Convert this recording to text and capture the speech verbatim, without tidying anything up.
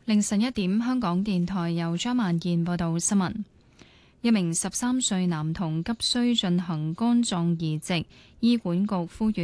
凌晨一點，香港電台由張萬燕報道新聞。一名十三歲男童急需進行肝臟移植，醫管局呼籲